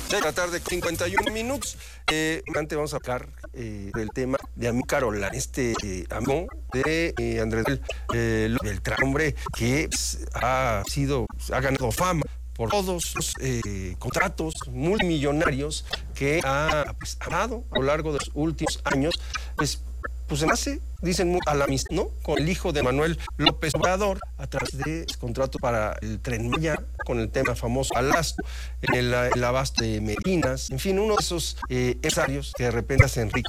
6:51 p.m. Antes vamos a hablar del tema de Amílcar Olarte, amigo de Andrés Beltrán, hombre que ha ganado fama por todos los contratos multimillonarios que ha dado a lo largo de los últimos años, pues se nace, dicen, a la amistad, ¿no?, con el hijo de Manuel López Obrador, a través de contrato para el Tren Maya, con el tema famoso Alasco, el abasto de Medinas, en fin, uno de esos empresarios que de repente hacen rico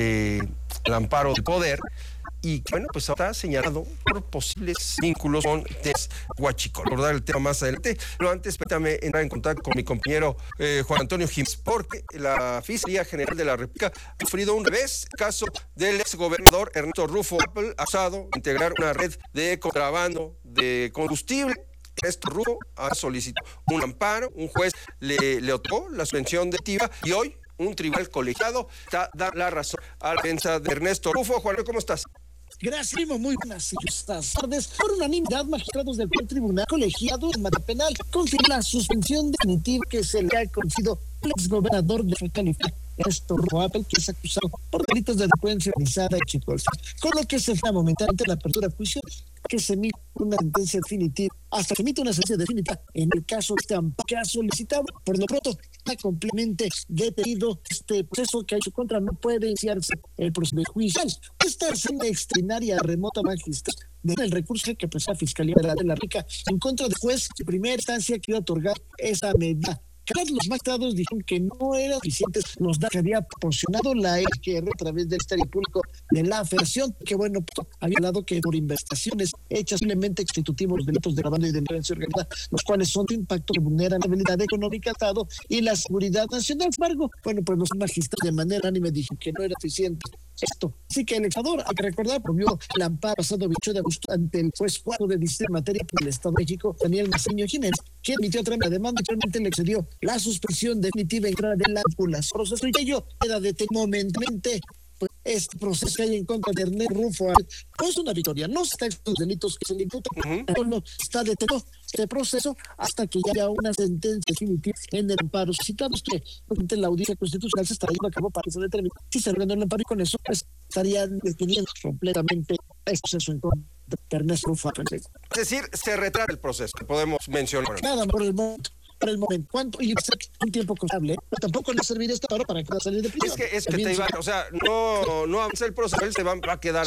el amparo del poder, y que, bueno, pues está señalado por posibles vínculos con Huachicol. Abordar el tema más adelante, pero antes permítame entrar en contacto con mi compañero Juan Antonio Jiménez, porque la Fiscalía General de la República ha sufrido un revés, caso del exgobernador Ernesto Rufo Appel, acusado de integrar una red de contrabando de combustible. Ernesto Rufo ha solicitado un amparo, un juez le otorgó la suspensión definitiva y hoy un tribunal colegiado da la razón a la defensa de Ernesto Rufo. Juan, ¿cómo estás? Gracias, primo. Muy buenas tardes. Por unanimidad, magistrados del Tribunal Colegiado en materia penal confirman la suspensión definitiva que se le ha concedido al exgobernador de California, Ernesto Rufo Appel, que es acusado por delitos de delincuencia organizada y Chicolza, con lo que se fue momentáneamente la apertura de juicio que se emite una sentencia definitiva, hasta que se emite una sentencia definitiva en el caso de este amparo que ha solicitado. Por lo pronto, está completamente detenido este proceso que ha hecho contra, no puede iniciarse el proceso judicial. Esta senda extraordinaria remota magistral del recurso que presenta la Fiscalía de la República en contra del juez de primera instancia que iba a otorgar esa medida. Los magistrados dijeron que no eran suficientes los datos que había proporcionado la FGR a través del Ministerio Público de la Federación, que bueno, había hablado que por investigaciones hechas simplemente constitutivos los delitos de lavado y de delincuencia organizada, los cuales son de impacto que vulneran la habilidad económica del Estado y la seguridad nacional. Sin embargo, bueno, pues los magistrados de manera unánime dijeron que no era suficiente esto. Así que el legislador, hay que recordar, promovió el amparo pasado 28 de agosto ante el juez 4 de distrito en materia por el Estado de México, Daniel Maceño Jiménez, que emitió otra demanda y finalmente le excedió la suspensión definitiva en contra de la vinculación. Proceso y ello queda detenido momentáneamente. Pues este proceso que hay en contra de Ernesto Rufo no es una victoria, no está en los delitos que se le imputan, no está detenido este proceso hasta que ya haya una sentencia definitiva en el amparo citado. La audiencia constitucional se estará llevando a cabo para que se determine si se ordenó el amparo, y con eso pues estarían deteniendo completamente este proceso en contra de Ernesto Rufo. Es decir, se retrasa el proceso, podemos mencionar. Nada por el momento. ¿Cuánto? Y un tiempo constable, pero tampoco le serviría esto para que va a salir de prisión. Es que te iba, o sea, no avanza el proceso, él se va a quedar